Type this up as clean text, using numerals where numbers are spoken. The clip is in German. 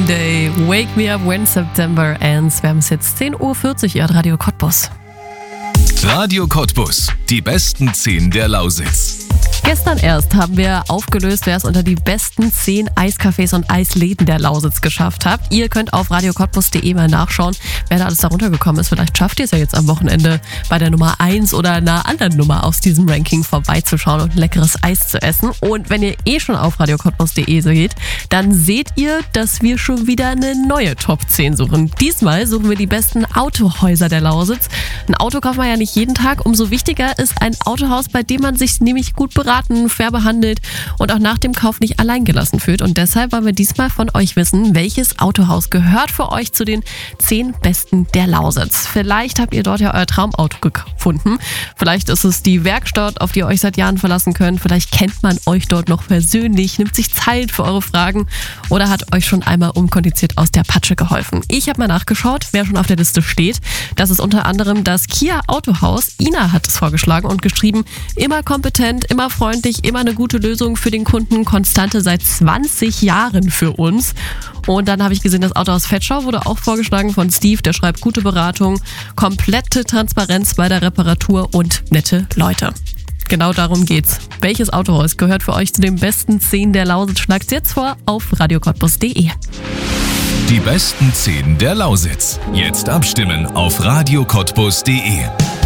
Green Day, Wake Me Up When September Ends. Wir haben es jetzt 10.40 Uhr, ihr hört Radio Cottbus. Radio Cottbus, die besten 10 der Lausitz. Gestern erst haben wir aufgelöst, wer es unter die besten 10 Eiscafés und Eisläden der Lausitz geschafft hat. Ihr könnt auf radiocottbus.de mal nachschauen, wer da alles darunter gekommen ist. Vielleicht schafft ihr es ja jetzt am Wochenende bei der Nummer 1 oder einer anderen Nummer aus diesem Ranking vorbeizuschauen und ein leckeres Eis zu essen. Und wenn ihr schon auf radiocottbus.de seht, dann seht ihr, dass wir schon wieder eine neue Top 10 suchen. Diesmal suchen wir die besten Autohäuser der Lausitz. Ein Auto kauft man ja nicht jeden Tag. Umso wichtiger ist ein Autohaus, bei dem man sich nämlich gut beraten, fair behandelt und auch nach dem Kauf nicht allein gelassen fühlt. Und deshalb wollen wir diesmal von euch wissen, welches Autohaus gehört für euch zu den 10 besten der Lausitz. Vielleicht habt ihr dort ja euer Traumauto gefunden. Vielleicht ist es die Werkstatt, auf die ihr euch seit Jahren verlassen könnt. Vielleicht kennt man euch dort noch persönlich, nimmt sich Zeit für eure Fragen oder hat euch schon einmal unkompliziert aus der Patsche geholfen. Ich habe mal nachgeschaut, wer schon auf der Liste steht. Das ist unter anderem das Kia Autohaus. Ina hat es vorgeschlagen und geschrieben, immer kompetent, immer freundlich, immer eine gute Lösung für den Kunden, Konstante seit 20 Jahren für uns. Und dann habe ich gesehen, das Autohaus Vetschau wurde auch vorgeschlagen von Steve, der schreibt gute Beratung, komplette Transparenz bei der Reparatur und nette Leute. Genau darum geht's. Welches Autohaus gehört für euch zu den besten 10 der Lausitz? Schlagt's jetzt vor auf radiocottbus.de. Die besten 10 der Lausitz. Jetzt abstimmen auf radiocottbus.de.